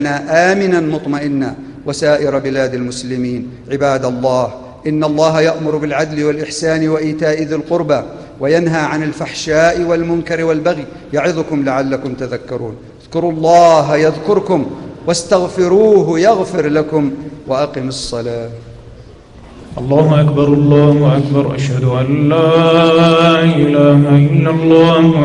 آمنا مطمئنا وسائر بلاد المسلمين. عباد الله، إن الله يأمر بالعدل والإحسان وإيتاء ذي القربى وينهى عن الفحشاء والمنكر والبغي يعظكم لعلكم تذكرون. اذكروا الله يذكركم واستغفروه يغفر لكم وأقم الصلاة. الله أكبر الله أكبر، أشهد أن لا إله إلا الله.